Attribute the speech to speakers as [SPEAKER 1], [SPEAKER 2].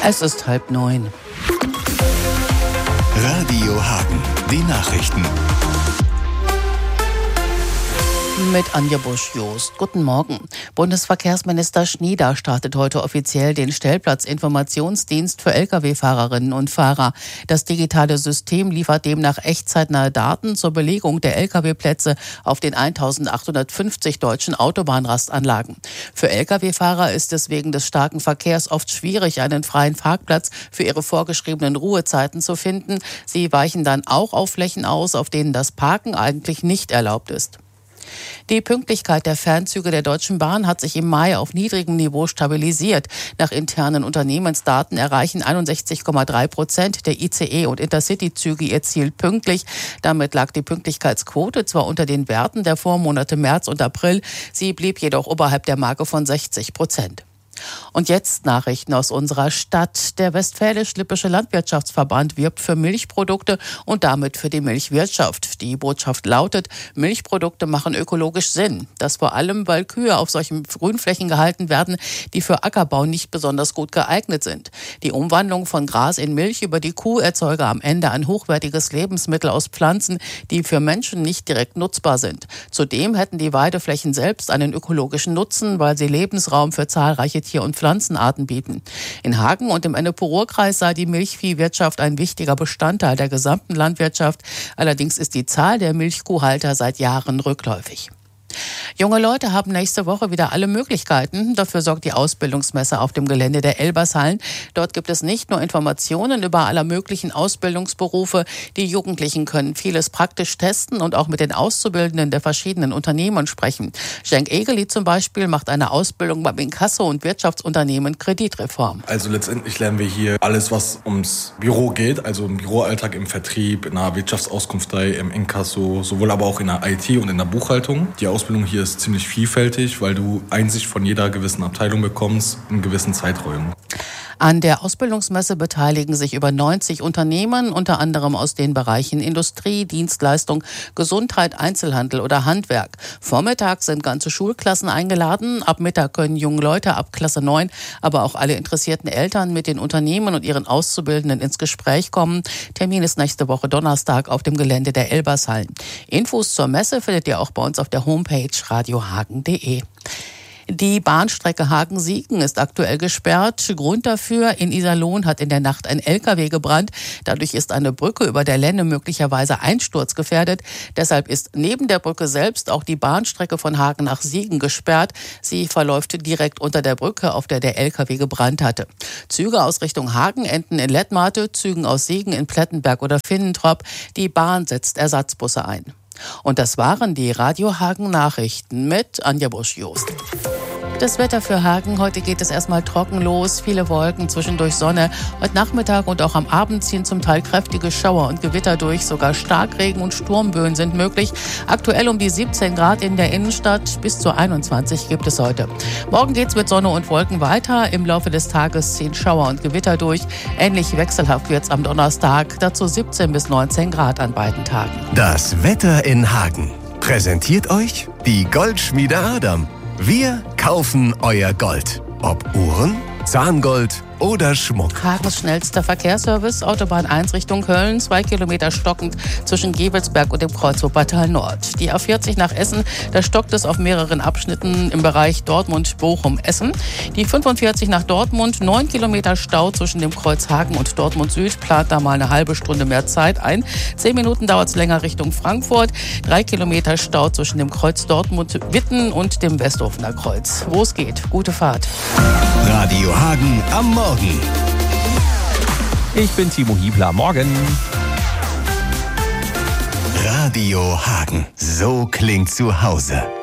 [SPEAKER 1] Es ist 8:30.
[SPEAKER 2] Radio Hagen, die Nachrichten.
[SPEAKER 1] Mit Anja Busch-Jost. Guten Morgen. Bundesverkehrsminister Schnieder startet heute offiziell den Stellplatzinformationsdienst für Lkw-Fahrerinnen und Fahrer. Das digitale System liefert demnach echtzeitnahe Daten zur Belegung der Lkw-Plätze auf den 1850 deutschen Autobahnrastanlagen. Für Lkw-Fahrer ist es wegen des starken Verkehrs oft schwierig, einen freien Parkplatz für ihre vorgeschriebenen Ruhezeiten zu finden. Sie weichen dann auch auf Flächen aus, auf denen das Parken eigentlich nicht erlaubt ist. Die Pünktlichkeit der Fernzüge der Deutschen Bahn hat sich im Mai auf niedrigem Niveau stabilisiert. Nach internen Unternehmensdaten erreichen 61,3% der ICE- und Intercity-Züge ihr Ziel pünktlich. Damit lag die Pünktlichkeitsquote zwar unter den Werten der Vormonate März und April, sie blieb jedoch oberhalb der Marke von 60%. Und jetzt Nachrichten aus unserer Stadt. Der Westfälisch-Lippische Landwirtschaftsverband wirbt für Milchprodukte und damit für die Milchwirtschaft. Die Botschaft lautet, Milchprodukte machen ökologisch Sinn. Das vor allem, weil Kühe auf solchen Grünflächen gehalten werden, die für Ackerbau nicht besonders gut geeignet sind. Die Umwandlung von Gras in Milch über die Kuh erzeuge am Ende ein hochwertiges Lebensmittel aus Pflanzen, die für Menschen nicht direkt nutzbar sind. Zudem hätten die Weideflächen selbst einen ökologischen Nutzen, weil sie Lebensraum für zahlreiche Tier- und Pflanzenarten bieten. In Hagen und im Ennepe-Ruhr-Kreis sei die Milchviehwirtschaft ein wichtiger Bestandteil der gesamten Landwirtschaft. Allerdings ist die Zahl der Milchkuhhalter seit Jahren rückläufig. Junge Leute haben nächste Woche wieder alle Möglichkeiten. Dafür sorgt die Ausbildungsmesse auf dem Gelände der Elbershallen. Dort gibt es nicht nur Informationen über alle möglichen Ausbildungsberufe. Die Jugendlichen können vieles praktisch testen und auch mit den Auszubildenden der verschiedenen Unternehmen sprechen. Cenk Egeli zum Beispiel macht eine Ausbildung beim Inkasso- und Wirtschaftsunternehmen Kreditreform.
[SPEAKER 3] Also letztendlich lernen wir hier alles, was ums Büro geht. Also im Büroalltag, im Vertrieb, in der Wirtschaftsauskunftei, im Inkasso, sowohl aber auch in der IT und in der Buchhaltung. Die Ausbildung hier ist ziemlich vielfältig, weil du Einsicht von jeder gewissen Abteilung bekommst in gewissen Zeiträumen.
[SPEAKER 1] An der Ausbildungsmesse beteiligen sich über 90 Unternehmen, unter anderem aus den Bereichen Industrie, Dienstleistung, Gesundheit, Einzelhandel oder Handwerk. Vormittags sind ganze Schulklassen eingeladen. Ab Mittag können junge Leute ab Klasse 9, aber auch alle interessierten Eltern mit den Unternehmen und ihren Auszubildenden ins Gespräch kommen. Termin ist nächste Woche Donnerstag auf dem Gelände der Elbershallen. Infos zur Messe findet ihr auch bei uns auf der Homepage radiohagen.de. Die Bahnstrecke Hagen-Siegen ist aktuell gesperrt. Grund dafür, in Iserlohn hat in der Nacht ein LKW gebrannt. Dadurch ist eine Brücke über der Lenne möglicherweise einsturzgefährdet. Deshalb ist neben der Brücke selbst auch die Bahnstrecke von Hagen nach Siegen gesperrt. Sie verläuft direkt unter der Brücke, auf der der LKW gebrannt hatte. Züge aus Richtung Hagen enden in Lettmate, Zügen aus Siegen in Plettenberg oder Finnentrop. Die Bahn setzt Ersatzbusse ein. Und das waren die Radio Hagen Nachrichten mit Anja Busch-Jost. Das Wetter für Hagen. Heute geht es erstmal trocken los. Viele Wolken, zwischendurch Sonne. Heute Nachmittag und auch am Abend ziehen zum Teil kräftige Schauer und Gewitter durch. Sogar Starkregen und Sturmböen sind möglich. Aktuell um die 17 Grad in der Innenstadt. Bis zu 21 gibt es heute. Morgen geht's mit Sonne und Wolken weiter. Im Laufe des Tages ziehen Schauer und Gewitter durch. Ähnlich wechselhaft wird's am Donnerstag. Dazu 17 bis 19 Grad an beiden Tagen.
[SPEAKER 2] Das Wetter in Hagen. Präsentiert euch die Goldschmiede Adam. Wir kaufen euer Gold. Ob Uhren, Zahngold oder Schmuck.
[SPEAKER 1] Hagens schnellster Verkehrsservice, Autobahn 1 Richtung Köln, 2 Kilometer stockend zwischen Gevelsberg und dem Kreuz Wuppertal Nord. Die A40 nach Essen, da stockt es auf mehreren Abschnitten im Bereich Dortmund-Bochum-Essen. Die 45 nach Dortmund, 9 Kilometer Stau zwischen dem Kreuz Hagen und Dortmund Süd, plant da mal eine halbe Stunde mehr Zeit ein. 10 Minuten dauert es länger Richtung Frankfurt, 3 Kilometer Stau zwischen dem Kreuz Dortmund-Witten und dem Westhofener Kreuz. Wo es geht, gute Fahrt.
[SPEAKER 2] Radio Hagen am Morgen.
[SPEAKER 4] Ich bin Timo Hiebler. Morgen.
[SPEAKER 2] Radio Hagen. So klingt zu Hause.